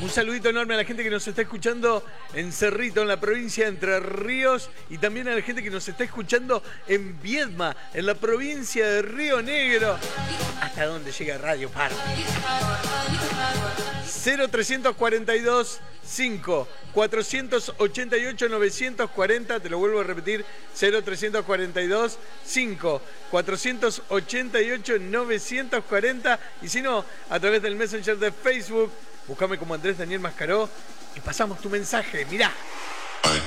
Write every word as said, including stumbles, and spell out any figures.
Un saludito enorme a la gente que nos está escuchando en Cerrito, en la provincia de Entre Ríos, y también a la gente que nos está escuchando en Viedma, en la provincia de Río Negro. ¿Hasta dónde llega Radio Parque? cero trescientos cuarenta y dos cinco cuatrocientos ochenta y ocho novecientos cuarenta, te lo vuelvo a repetir, cero trescientos cuarenta y dos cinco cuatrocientos ochenta y ocho novecientos cuarenta, y si no, a través del Messenger de Facebook, búscame como Andrés Daniel Mascaró y pasamos tu mensaje. Mirá.